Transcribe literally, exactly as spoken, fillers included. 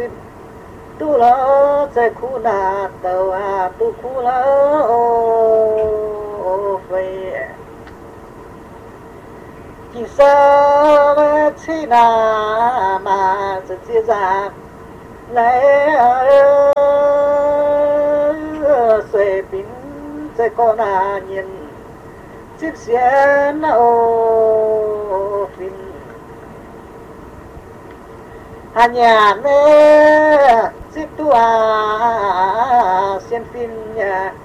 chim tu lỡ chạy khu nà tàu à tu khu lỡ về chỉ sao mà chỉ nà mà sẽ chia ra lấy xuề pin chạy con à nhìn chiếc xe ô phim hà nhà mê chiếc tua xem phim nhà